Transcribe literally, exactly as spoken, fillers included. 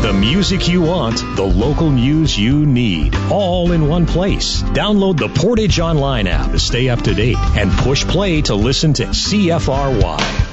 The music you want, the local news you need, all in one place. Download the Portage Online app to stay up to date and push play to listen to C F R Y.